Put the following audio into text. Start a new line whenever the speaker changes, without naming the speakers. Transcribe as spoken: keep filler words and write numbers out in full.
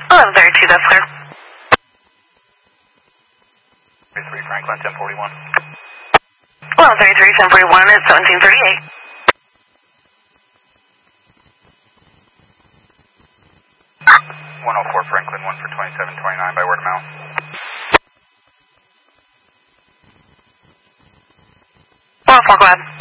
eleven thirty-two, that's clear.
thirty-three Franklin, ten forty-one.
eleven thirty-three, ten forty-one at seventeen thirty-eight.
one oh four Franklin, one for twenty-seven twenty-nine by word of mouth.
one oh four, go ahead.